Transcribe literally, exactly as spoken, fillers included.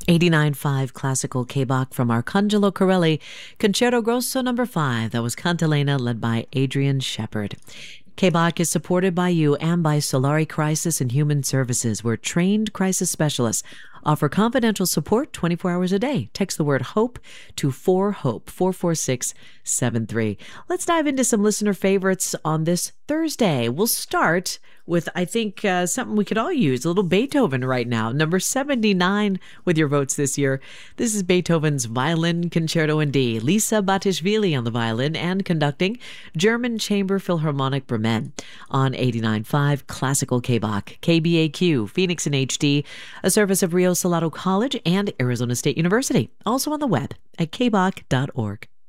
eighty-nine point five classical K-Bach from Arcangelo Corelli, Concerto Grosso number five. That was Cantilena, led by Adrian Shepard. K-Bach is supported by you and by Solari Crisis and Human Services, where trained crisis specialists offer confidential support twenty-four hours a day. Text the word HOPE to four HOPE, four four six seven three. Let's dive into some listener favorites on this Thursday. We'll start with, I think, uh, something we could all use, a little Beethoven right now. Number seventy-nine with your votes this year. This is Beethoven's Violin Concerto in D. Lisa Batishvili on the violin and conducting, German Chamber Philharmonic Bremen on eighty-nine point five Classical K-Bach. K B A Q, Phoenix in H D, a service of Rio Salado College and Arizona State University. Also on the web at k bach dot org.